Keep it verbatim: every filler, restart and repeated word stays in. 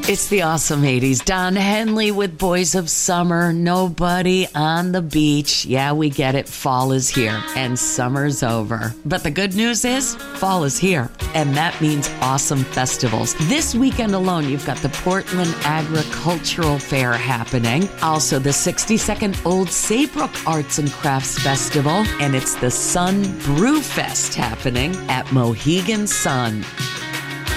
It's the awesome eighties. Don Henley with Boys of Summer. Nobody on the beach. Yeah, we get it. Fall is here and summer's over. But the good news is fall is here. And that means awesome festivals. This weekend alone, you've got the Portland Agricultural Fair happening. Also, the sixty-second Old Saybrook Arts and Crafts Festival. And it's the Sun Brew Fest happening at Mohegan Sun.